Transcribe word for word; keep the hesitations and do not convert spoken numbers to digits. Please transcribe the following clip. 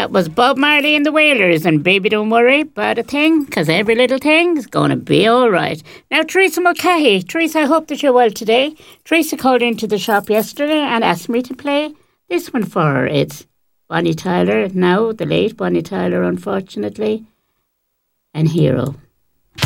That was Bob Marley and the Wailers and Baby Don't Worry About a Thing, because every little thing is going to be all right. Now, Teresa Mulcahy. Teresa, I hope that you're well today. Teresa called into the shop yesterday and asked me to play this one for her. It's Bonnie Tyler, now the late Bonnie Tyler, unfortunately, and Hero.